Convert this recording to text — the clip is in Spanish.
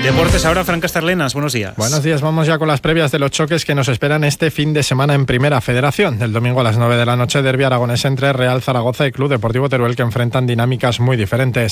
Deportes ahora, Fran Castarlenas, buenos días. Buenos días, vamos ya con las previas de los choques que nos esperan este fin de semana en Primera Federación. El domingo a las 9 de la noche, derbi aragonés entre Real Zaragoza y Club Deportivo Teruel, que enfrentan dinámicas muy diferentes.